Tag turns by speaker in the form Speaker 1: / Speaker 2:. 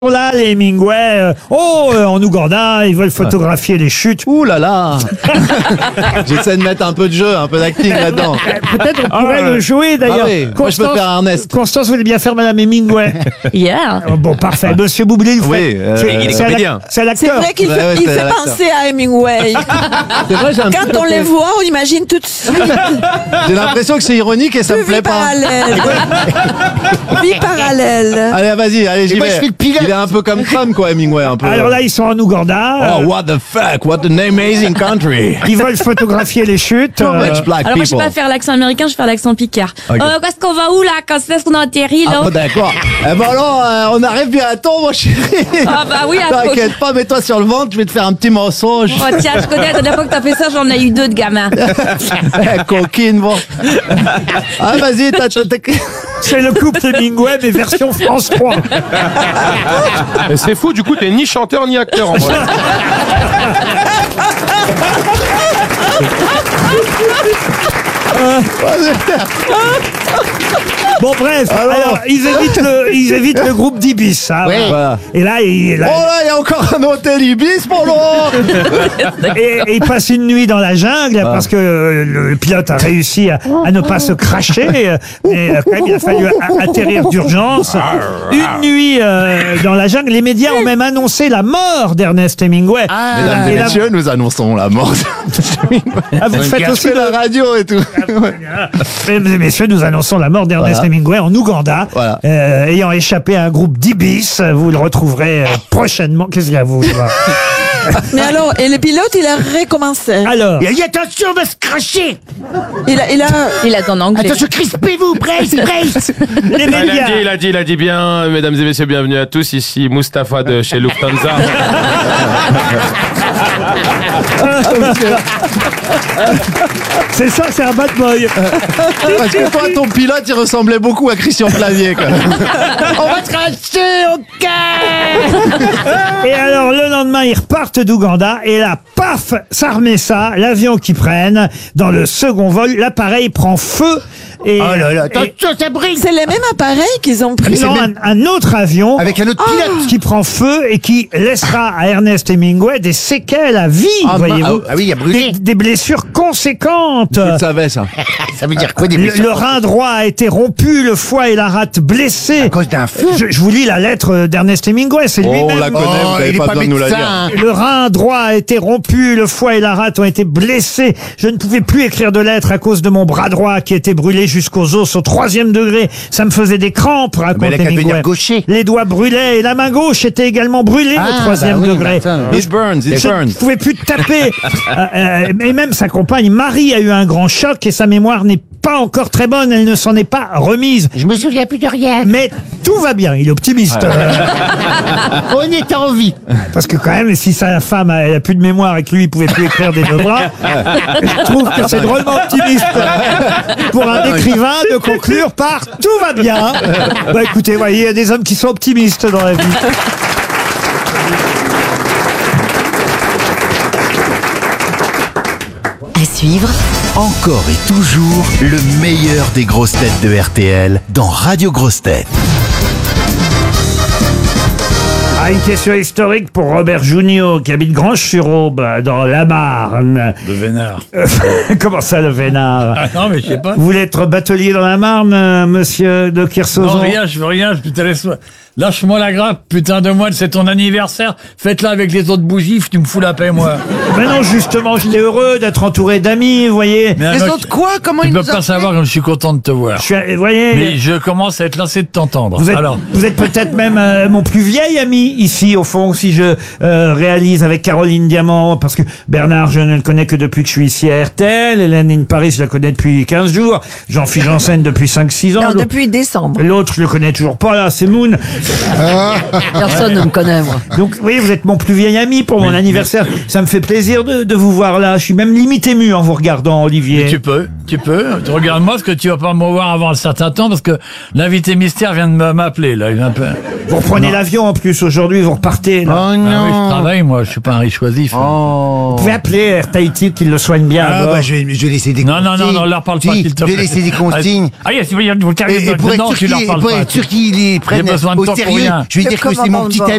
Speaker 1: Là, les Hemingway, en Ouganda, ils veulent photographier les chutes.
Speaker 2: Ouh là là. J'essaie de mettre un peu de jeu, un peu d'acting là-dedans.
Speaker 1: Peut-être on pourrait le jouer d'ailleurs.
Speaker 2: Ah oui, moi je peux faire Ernest.
Speaker 1: Constance, vous voulez bien faire Madame Hemingway?
Speaker 3: Yeah.
Speaker 1: Bon, parfait. Monsieur Boublil,
Speaker 2: Oui,
Speaker 4: il est comédien.
Speaker 1: C'est
Speaker 5: C'est
Speaker 1: l'acteur.
Speaker 5: vrai qu'il
Speaker 2: Ouais,
Speaker 5: fait,
Speaker 2: ouais,
Speaker 5: il
Speaker 2: c'est
Speaker 5: fait
Speaker 2: l'acteur.
Speaker 5: penser à Hemingway.
Speaker 2: C'est vrai, j'ai un
Speaker 5: Quand
Speaker 2: petit
Speaker 5: on
Speaker 2: côté-
Speaker 5: les voit, on imagine tout de suite.
Speaker 2: J'ai l'impression que c'est ironique et ça me
Speaker 5: Vie
Speaker 2: plaît pas.
Speaker 5: parallèle. Vie parallèle.
Speaker 2: Allez, vas-y, allez, j'y
Speaker 4: moi,
Speaker 2: vais.
Speaker 4: je fais le pilote.
Speaker 2: Il est un peu comme Trump, quoi, Hemingway, un peu.
Speaker 1: Alors là, ils sont en Ouganda.
Speaker 2: Oh, what the fuck, what an amazing country.
Speaker 1: Ils veulent photographier les chutes.
Speaker 2: Too much black
Speaker 3: Alors moi, je sais
Speaker 2: people.
Speaker 3: pas faire l'accent américain, je vais faire l'accent picard.
Speaker 2: Ok.
Speaker 3: Qu'est-ce qu'on va où là? Quand est-ce qu'on atterrit là?
Speaker 2: Ah, bon, d'accord. Eh ben alors, on arrive bientôt, mon chéri.
Speaker 3: Ah bah oui, à
Speaker 2: T'inquiète pas, mets-toi sur le ventre, je vais te faire un petit mensonge.
Speaker 3: Oh tiens, je connais, la dernière fois que t'as fait ça, j'en ai eu 2 de gamins.
Speaker 2: Coquine, bon. Ah, vas-y, t'as...
Speaker 1: C'est le couple Hemingway, mais version France 3.
Speaker 4: Et c'est fou, du coup, t'es ni chanteur ni acteur en vrai.
Speaker 1: Bon, bref. Alors, ils évitent le groupe d'Ibis. Hein,
Speaker 4: Oui.
Speaker 2: Voilà.
Speaker 1: Et là,
Speaker 2: Oh là, il y a encore un hôtel Ibis pour l'autre.
Speaker 1: et ils passent une nuit dans la jungle parce que le pilote a réussi à ne pas se cracher. Mais quand même, il a fallu atterrir d'urgence. Une nuit dans la jungle. Les médias ont même annoncé la mort d'Ernest Hemingway.
Speaker 2: Mesdames et
Speaker 1: Et là-
Speaker 2: messieurs, nous annonçons la mort.
Speaker 1: Ah, vous faites
Speaker 2: Je
Speaker 1: aussi
Speaker 2: fais la radio et tout.
Speaker 1: Mesdames et messieurs, nous annonçons la mort d'Ernest
Speaker 2: Voilà.
Speaker 1: Hemingway en Ouganda,
Speaker 2: Voilà.
Speaker 1: ayant échappé à un groupe d'Ibis. Vous le retrouverez prochainement. Qu'est-ce qu'il y a, vous?
Speaker 5: Mais alors, et le pilote, il a recommencé.
Speaker 1: Alors,
Speaker 6: Attention, on va se cracher.
Speaker 5: Il a,
Speaker 3: Il a ton anglais.
Speaker 6: Attention, crispez-vous, brace, brace.
Speaker 1: les médias.
Speaker 4: Il a dit bien, mesdames et messieurs, bienvenue à tous, ici Mustapha de chez Lufthansa.
Speaker 1: C'est ça, c'est un bad boy.
Speaker 2: Parce que toi, ton pilote, il ressemblait beaucoup à Christian Clavier, quoi.
Speaker 6: On va se cracher, ok.
Speaker 1: Et alors, le lendemain, ils repartent d'Ouganda. Et là, paf, ça remet ça. L'avion qu'ils prennent, dans le second vol, l'appareil prend feu. Et,
Speaker 6: Oh là là, attention, ça brille.
Speaker 5: c'est les mêmes appareils qu'ils ont pris.
Speaker 1: non, un autre avion
Speaker 6: Avec un autre pilote.
Speaker 1: qui prend feu et qui laissera à Ernest Hemingway des séquelles à vie, voyez-vous.
Speaker 6: Ah oui, il a brûlé.
Speaker 1: Des blessures conséquentes.
Speaker 2: Tu le savais, ça.
Speaker 6: Ça veut dire quoi, des
Speaker 1: Le
Speaker 6: blessures?
Speaker 1: rein droit a été rompu, le foie et la rate blessés.
Speaker 6: À cause d'un feu.
Speaker 1: Je vous lis la lettre d'Ernest Hemingway, c'est
Speaker 2: Oh, on
Speaker 1: lui-même.
Speaker 2: la connaît, vous
Speaker 6: il
Speaker 2: n'avez
Speaker 6: est
Speaker 2: pas
Speaker 6: pas
Speaker 2: besoin de nous la
Speaker 6: médecin,
Speaker 2: dire.
Speaker 6: hein.
Speaker 1: Le rein droit a été rompu, le foie et la rate ont été blessés. Je ne pouvais plus écrire de lettres à cause de mon bras droit qui était brûlé jusqu'aux os au 3e degré. Ça me faisait des crampes, raconte
Speaker 6: Mais elle a qu'à
Speaker 1: Hemingway.
Speaker 6: devenir gaucher.
Speaker 1: Les doigts brûlaient et la main gauche était également brûlée au 3e
Speaker 6: bah oui,
Speaker 1: degré.
Speaker 6: bah attends.
Speaker 2: It burns, it
Speaker 1: Je ne
Speaker 2: burns.
Speaker 1: pouvais plus taper. Et même sa compagne Marie a eu un grand choc et sa mémoire n'est pas encore très bonne. Elle ne s'en est pas remise.
Speaker 6: Je me souviens plus de rien.
Speaker 1: Mais tout va bien. Il est optimiste.
Speaker 6: On est en vie.
Speaker 1: Parce que quand même, si sa femme elle a plus de mémoire et que lui il pouvait plus écrire des deux bras, je trouve que c'est drôlement optimiste pour un écrivain de conclure par tout va bien. Bah écoutez, voyez, il y a des hommes qui sont optimistes dans la vie.
Speaker 7: À suivre,
Speaker 8: Encore et toujours le meilleur des grosses têtes de RTL dans Radio Grosses Têtes.
Speaker 1: Ah, une question historique pour Robert Junior qui habite Granges-sur-Aube dans la Marne.
Speaker 9: Le vénard.
Speaker 1: Comment ça, le vénard?
Speaker 9: Ah non, mais je sais pas.
Speaker 1: Vous voulez être batelier dans la Marne, monsieur de Kersauzon?
Speaker 9: Non, rien, je veux rien, je te laisse. Lâche-moi la grappe, putain de moine, c'est ton anniversaire. Faites-la avec les autres bougies, tu me fous la paix, moi.
Speaker 1: Mais non, justement, j'étais heureux d'être entouré d'amis, vous voyez.
Speaker 9: Mais
Speaker 5: Les
Speaker 9: alors,
Speaker 5: autres quoi? Comment
Speaker 9: Tu
Speaker 5: ils
Speaker 9: peux
Speaker 5: nous
Speaker 9: pas
Speaker 5: ont
Speaker 9: savoir comme je suis content de te voir.
Speaker 1: Vous voyez,
Speaker 9: Mais je commence à être lassé de t'entendre. Alors,
Speaker 1: vous êtes peut-être même mon plus vieil ami ici, au fond, si je réalise avec Caroline Diamant, parce que Bernard, je ne le connais que depuis que je suis ici à RTL, Hélène in Paris, je la connais depuis 15 jours, Jean-Philippe Janssen depuis 5-6 ans.
Speaker 5: Non, depuis décembre.
Speaker 1: L'autre, je le connais toujours pas, là, c'est Moon.
Speaker 5: Personne ne me connaît, moi.
Speaker 1: Donc, vous voyez, vous êtes mon plus vieil ami pour mon anniversaire. Ça me fait plaisir de vous voir là. Je suis même limite ému en vous regardant, Olivier.
Speaker 9: tu peux. Regarde-moi, parce que tu vas pas me voir avant un certain temps, parce que l'invité mystère vient de m'appeler, là. Il vient un peu...
Speaker 1: Vous reprenez l'avion en plus aujourd'hui, vous repartez. Là.
Speaker 6: Oh
Speaker 9: Ah oui, je
Speaker 6: non.
Speaker 9: travaille, moi, je suis pas un riche oisif.
Speaker 1: Vous pouvez appeler Air Tahiti qu'il le soigne bien.
Speaker 6: Ah
Speaker 1: alors.
Speaker 6: bah je vais laisser des
Speaker 9: Non,
Speaker 6: consignes.
Speaker 9: non, leur parle pas,
Speaker 6: Si,
Speaker 9: s'il te
Speaker 6: je vais
Speaker 9: plaît.
Speaker 6: laisser des consignes.
Speaker 9: Ah, yes, vous carrez
Speaker 6: Et pour
Speaker 9: dedans,
Speaker 6: être
Speaker 9: tu
Speaker 6: sûr
Speaker 9: leur parles pas.
Speaker 6: qu'il les prenne
Speaker 9: besoin de
Speaker 6: au
Speaker 9: toi pour
Speaker 6: sérieux,
Speaker 9: rien.
Speaker 6: je vais dire que c'est mon petit ami.